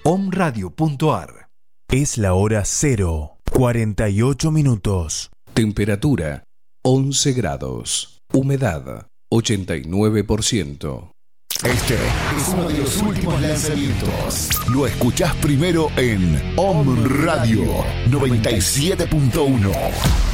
omradio.ar. Es la hora 0:48. Temperatura 11 grados. Humedad 89%. Este es uno de los últimos lanzamientos. Lo escuchás primero en Om Radio 97.1.